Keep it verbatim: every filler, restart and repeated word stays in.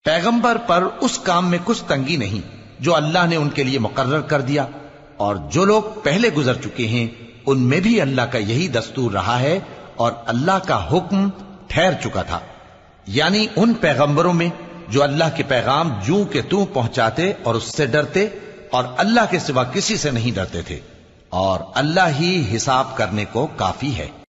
पैगंबर पर उस काम में कुछ तंगी नहीं जो अल्लाह ने उनके लिए मुकर्रर कर दिया, और जो लोग पहले गुजर चुके हैं उनमें भी अल्लाह का यही दस्तूर रहा है और अल्लाह का हुक्म ठहर चुका था। यानी उन पैगंबरों में जो अल्लाह के पैगाम जूं के तूं पहुंचाते और उससे डरते और अल्लाह के सिवा किसी से नहीं डरते थे, और अल्लाह ही हिसाब करने को काफी है।